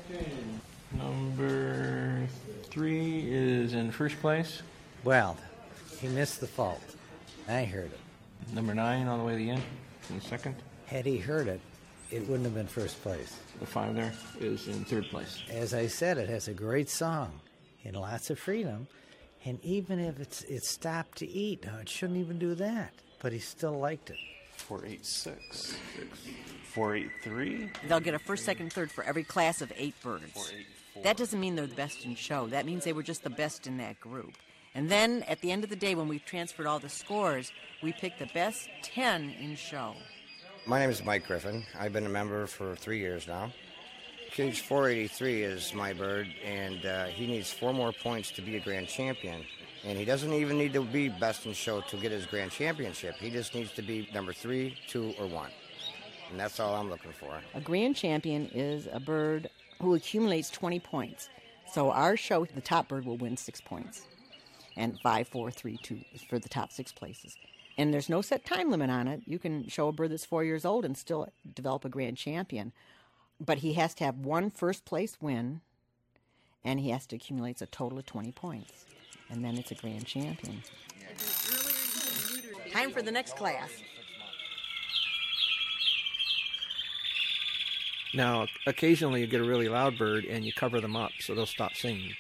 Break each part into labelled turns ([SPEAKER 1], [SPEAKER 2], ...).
[SPEAKER 1] Okay. Number 3 is in first place.
[SPEAKER 2] Well, he missed the fault. I heard it.
[SPEAKER 1] Number 9 all the way to the end in second.
[SPEAKER 2] Had he heard it, it wouldn't have been first place.
[SPEAKER 1] The 5 there is in third place.
[SPEAKER 2] As I said, it has a great song and lots of freedom. And even if it stopped to eat, now it shouldn't even do that. But he still liked it.
[SPEAKER 3] 486. 483.
[SPEAKER 4] They'll get a first, second, third for every class of 8 birds.
[SPEAKER 3] 484.
[SPEAKER 4] That doesn't mean they're the best in show. That means they were just the best in that group. And then at the end of the day, when we've transferred all the scores, we pick the best 10 in show.
[SPEAKER 5] My name is Mike Griffin. I've been a member for 3 years now. Cage 483 is my bird, and he needs 4 more points to be a grand champion. And he doesn't even need to be best in show to get his grand championship. He just needs to be number 3, 2, or 1. And that's all I'm looking for.
[SPEAKER 4] A grand champion is a bird who accumulates 20 points. So our show, the top bird will win 6 points. And 5, 4, 3, 2 for the top 6 places. And there's no set time limit on it. You can show a bird that's 4 years old and still develop a grand champion. But he has to have 1 first place win, and he has to accumulate a total of 20 points. And then it's a grand champion. Time for the next class.
[SPEAKER 1] Now, occasionally you get a really loud bird and you cover them up so they'll stop singing.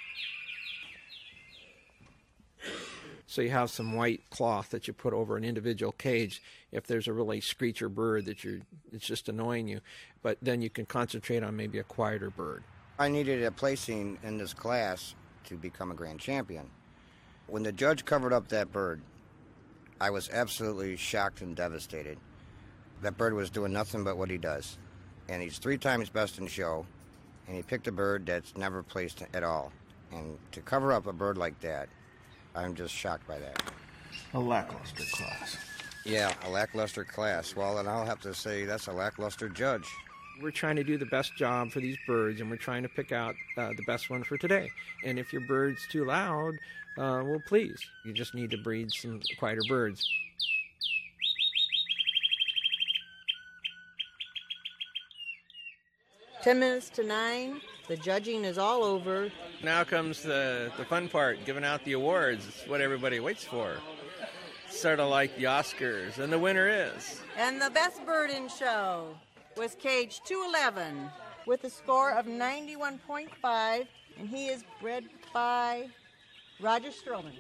[SPEAKER 1] So you have some white cloth that you put over an individual cage if there's a really screecher bird it's just annoying you. But then you can concentrate on maybe a quieter bird.
[SPEAKER 5] I needed a placing in this class to become a grand champion. When the judge covered up that bird, I was absolutely shocked and devastated. That bird was doing nothing but what he does. And he's 3 times best in show, and he picked a bird that's never placed at all. And to cover up a bird like that, I'm just shocked by that.
[SPEAKER 3] A lackluster class.
[SPEAKER 5] Yeah, a lackluster class. Well, then I'll have to say that's a lackluster judge.
[SPEAKER 1] We're trying to do the best job for these birds, and we're trying to pick out the best one for today. And if your bird's too loud, well, please, you just need to breed some quieter birds.
[SPEAKER 4] Ten minutes to 9. The judging is all over.
[SPEAKER 1] Now comes the fun part, giving out the awards. It's what everybody waits for. Sort of like the Oscars, and the winner is...
[SPEAKER 4] And the best bird in show was cage 211 with a score of 91.5, and he is bred by Roger Stroman.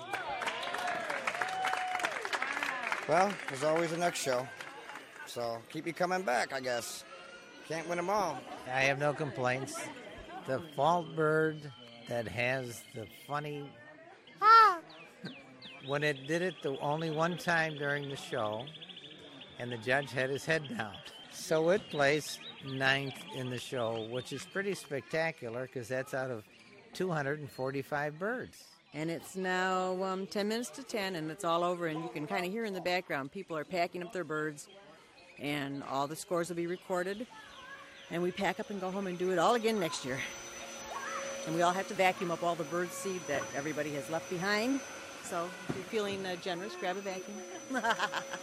[SPEAKER 5] Well, there's always a next show. So keep you coming back, I guess. Can't win them all.
[SPEAKER 2] I have no complaints. The fault bird that has the funny... When it did it the only one time during the show, and the judge had his head down. So it placed 9th in the show, which is pretty spectacular because that's out of 245 birds.
[SPEAKER 4] And it's now 10 minutes to 10, and it's all over, and you can kind of hear in the background people are packing up their birds, and all the scores will be recorded, and we pack up and go home and do it all again next year. And we all have to vacuum up all the bird seed that everybody has left behind. So if you're feeling generous, grab a vacuum.